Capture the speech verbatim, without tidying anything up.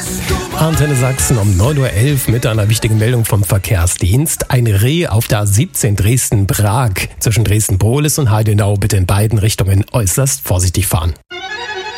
Antenne Sachsen um neun Uhr elf mit einer wichtigen Meldung vom Verkehrsdienst. Ein Reh auf der A siebzehn Dresden-Prag zwischen Dresden-Brohlis und Heidenau. Bitte in beiden Richtungen äußerst vorsichtig fahren.